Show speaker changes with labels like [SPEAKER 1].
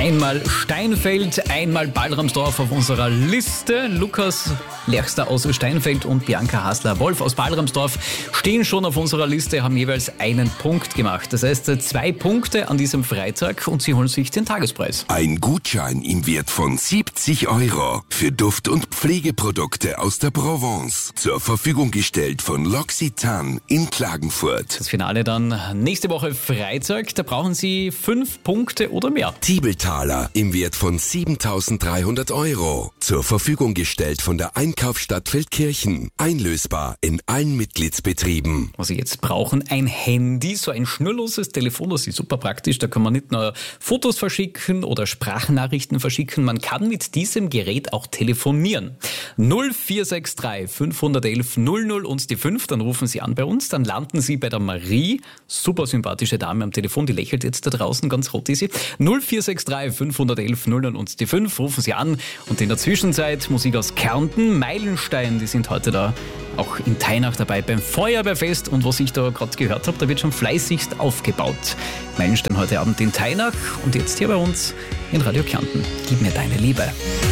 [SPEAKER 1] Einmal Steinfeld, einmal Balramsdorf auf unserer Liste. Lukas Lerchster aus Steinfeld und Bianca Hasler-Wolf aus Balramsdorf stehen schon auf unserer Liste, haben jeweils einen Punkt gemacht. Das heißt 2 Punkte an diesem Freitag und sie holen sich den Tagespreis.
[SPEAKER 2] Ein Gutschein im Wert von 70 € für Duft- und Pflegeprodukte aus der Provence. Zur Verfügung gestellt von L'Occitane in Klagenfurt.
[SPEAKER 1] Das Finale dann nächste Woche Freitag. Da brauchen Sie 5 Punkte oder mehr.
[SPEAKER 2] Tiebeltaler im Wert von 7.300 €. Zur Verfügung gestellt von der Einkaufsstadt Feldkirchen. Einlösbar in allen Mitgliedsbetrieben.
[SPEAKER 1] Was Sie jetzt brauchen, ein Handy, so ein schnurloses Telefon, das ist super praktisch. Da kann man nicht nur Fotos verschicken oder Sprachnachrichten verschicken, man kann mit diesem Gerät auch telefonieren. 0463 511 00 und die 5, dann rufen Sie an bei uns, dann landen Sie bei der Marie, super sympathische Dame am Telefon, die lächelt jetzt da draußen, ganz rot ist sie. 0463 511 00 und die 5, rufen Sie an und in der Zwischenzeit Musik aus Kärnten, Meilenstein, die sind heute da auch in Teinach dabei beim Feuerwehrfest und was ich da gerade gehört habe, da wird schon fleißigst aufgebaut. Meilenstein heute Abend in Teinach und jetzt hier bei uns in Radio Kärnten. Gib mir deine Liebe.